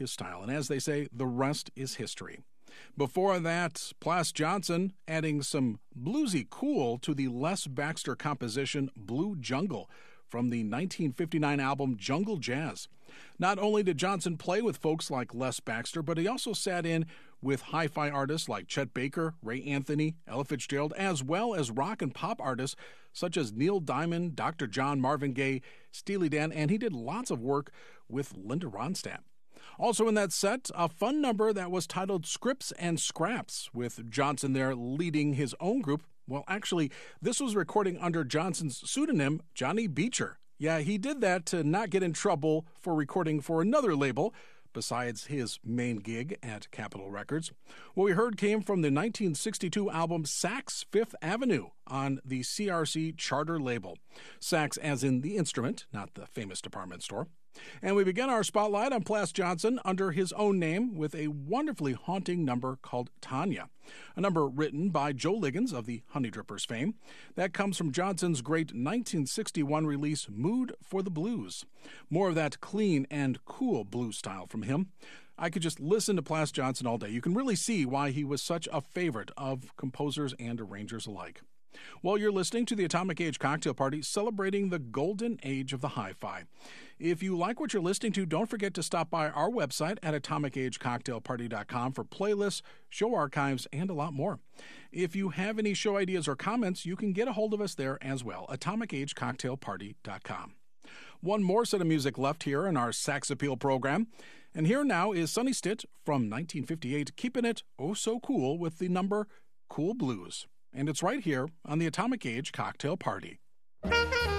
his style. And as they say, the rest is history. Before that, Plas Johnson adding some bluesy cool to the Les Baxter composition Blue Jungle from the 1959 album Jungle Jazz. Not only did Johnson play with folks like Les Baxter, but he also sat in with hi-fi artists like Chet Baker, Ray Anthony, Ella Fitzgerald, as well as rock and pop artists such as Neil Diamond, Dr. John, Marvin Gaye, Steely Dan, and he did lots of work with Linda Ronstadt. Also in that set, a fun number that was titled Scripts and Scraps, with Johnson there leading his own group. Well, actually, this was recording under Johnson's pseudonym, Johnny Beecher. Yeah, he did that to not get in trouble for recording for another label, besides his main gig at Capitol Records. What we heard came from the 1962 album Sax Fifth Avenue on the CRC Charter label. Sax as in the instrument, not the famous department store. And we begin our spotlight on Plas Johnson under his own name with a wonderfully haunting number called Tanya, a number written by Joe Liggins of the Honey Drippers fame. That comes from Johnson's great 1961 release Mood for the Blues. More of that clean and cool blues style from him. I could just listen to Plas Johnson all day. You can really see why he was such a favorite of composers and arrangers alike. Well, you're listening to the Atomic Age Cocktail Party, celebrating the golden age of the hi-fi. If you like what you're listening to, don't forget to stop by our website at atomicagecocktailparty.com for playlists, show archives, and a lot more. If you have any show ideas or comments, you can get a hold of us there as well, atomicagecocktailparty.com. One more set of music left here in our Sax Appeal program. And here now is Sonny Stitt from 1958, keeping it oh so cool with the number Cool Blues. And it's right here on the Atomic Age Cocktail Party.